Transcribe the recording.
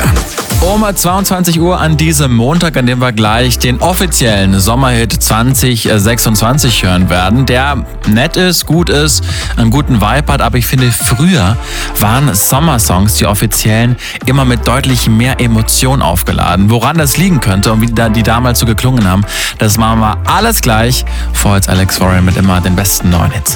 Um 22 Uhr an diesem Montag, an dem wir gleich den offiziellen Sommerhit 2026 hören werden, der nett ist, gut ist, einen guten Vibe hat, aber ich finde, früher waren Sommersongs, die offiziellen, immer mit deutlich mehr Emotion aufgeladen. Woran das liegen könnte und wie die damals so geklungen haben, das machen wir alles gleich. Vorher jetzt Alex Warren mit immer den besten neuen Hits.